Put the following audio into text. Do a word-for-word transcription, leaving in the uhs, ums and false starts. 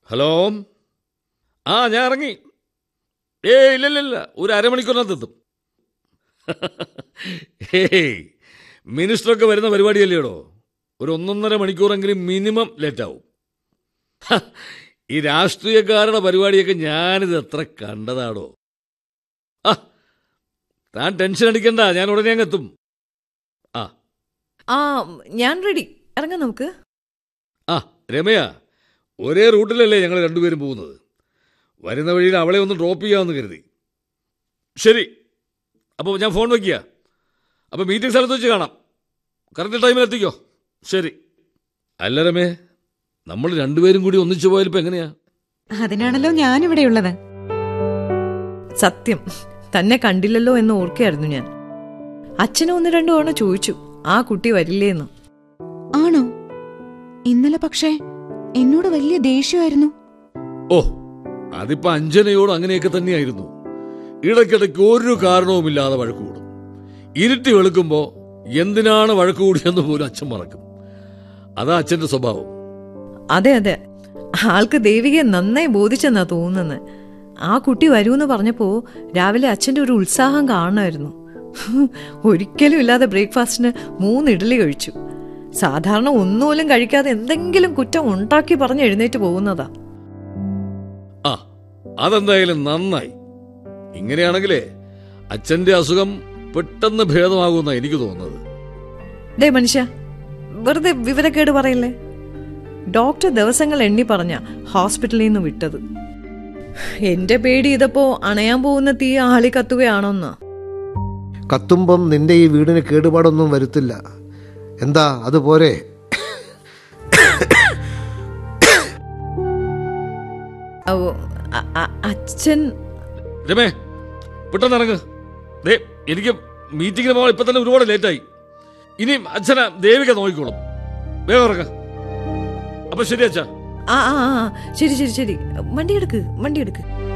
Hello. ആ ഞാൻ ഇറങ്ങി. ഏയ് ഇല്ലല്ല, ഒരു അരമണിക്കൂറിനകത്ത് എത്തും. ഏയ് മിനിസ്റ്ററൊക്കെ വരുന്ന പരിപാടിയല്ലേടോ, ഒരു ഒന്നൊന്നര മണിക്കൂറെങ്കിലും മിനിമം ലേറ്റാവും. ഈ രാഷ്ട്രീയക്കാരുടെ പരിപാടിയൊക്കെ ഞാനിത് എത്ര കണ്ടതാടോ. ആ താൻ ടെൻഷൻ അടിക്കണ്ട, ഞാൻ ഉടനെ അങ്ങ് എത്തും. ആ ആ ഞാൻ റെഡി, ഇറങ്ങാം നമുക്ക്. ആ രമയ, ഒരേ റൂട്ടിലല്ലേ ഞങ്ങൾ രണ്ടുപേരും പോകുന്നത്. വരുന്ന വഴിയിൽ അവളെ ഒന്ന് ഡ്രോപ്പ് ചെയ്യാമെന്ന് കരുതി. ശരി, അപ്പോൾ ഞാൻ ഫോൺ വയ്ക്കുക. അപ്പോൾ മീറ്റിംഗ് സ്ഥലത്ത് വെച്ച് കാണാം. കറക്റ്റ് ടൈമിൽ എത്തിക്കോ. ശരി. അല്ല രമേ, നമ്മൾ രണ്ടുപേരും കൂടി ഒന്നിച്ചു പോയാലിപ്പോൾ എങ്ങനെയാ? അതിനാണല്ലോ ഞാനിവിടെയുള്ളത്. സത്യം, തന്നെ കണ്ടില്ലല്ലോ എന്ന് ഓർക്കുകയായിരുന്നു ഞാൻ. അച്ഛനും ഒന്ന് രണ്ടു തവണ ചോദിച്ചു ആ കുട്ടി വരില്ലേന്ന്. ആണോ? ഇന്നലെ പക്ഷേ എന്നോട് വലിയ ദേഷ്യമായിരുന്നു. ഓ, അതിപ്പോ അഞ്ജനയോട് അങ്ങനെയൊക്കെ തന്നെയായിരുന്നു. ഇടയ്ക്കിടയ്ക്ക് ഒരു കാരണവുമില്ലാതെ വഴക്ക് കൂടും. ഇരുട്ടി വെളുക്കുമ്പോ എന്തിനാണ് വഴക്ക് കൂടിയെന്ന് പോലും അച്ഛൻ മറക്കും. അതാ അച്ഛന്റെ സ്വഭാവം. അതെ അതെ, ആൾക്ക് ദേവികയെ നന്നായി ബോധിച്ചെന്നാ തോന്നുന്നത്. ആ കുട്ടി വരൂന്ന് പറഞ്ഞപ്പോ രാവിലെ അച്ഛന്റെ ഒരു ഉത്സാഹം കാണുമായിരുന്നു. ഒരിക്കലും ഇല്ലാതെ ബ്രേക്ക്ഫാസ്റ്റിന് മൂന്ന് ഇഡ്ഡലി കഴിച്ചു. സാധാരണ ഒന്നുപോലും കഴിക്കാതെ എന്തെങ്കിലും കുറ്റം ഉണ്ടാക്കി പറഞ്ഞ് എഴുന്നേറ്റ് പോകുന്നതാ. ആ അതെന്തായാലും നന്നായി. ഇങ്ങനെയാണെങ്കിലേ അച്ഛന്റെ അസുഖം പെട്ടെന്ന് ഭേദമാകുമെന്നാ എനിക്ക് തോന്നുന്നത്. ഡേ മനുഷ്യ, വെറുതെ വിവരക്കേട് പറയില്ലേ. ഡോക്ടർ ദിവസങ്ങൾ എണ്ണി പറഞ്ഞ ഹോസ്പിറ്റലിൽ നിന്ന് വിട്ടത്. എന്റെ പേടി ഇതപ്പോ അണയാൻ പോകുന്ന തീ ആളി കത്തുകയാണോന്നാ. കത്തുമ്പം നിന്റെ ഈ വീടിന് കേടുപാടൊന്നും വരുത്തില്ല. എന്താ അതുപോലെ? അച്ഛൻ. രമേ, പെട്ടെന്ന് ഇറങ്ങ്. ദേ എനിക്ക് മീറ്റിംഗിന് പോകാൻ ഇപ്പൊ തന്നെ ഒരുപാട് ലേറ്റായി. ഇനി അച്ഛനെ ദേവിക നോക്കിക്കോളും. വേഗം ഇറങ്ങ. അപ്പൊ ശരി അച്ഛാ. ആ ആ ശരി ശരി ശരി, വണ്ടി എടുക്ക് വണ്ടി എടുക്ക്.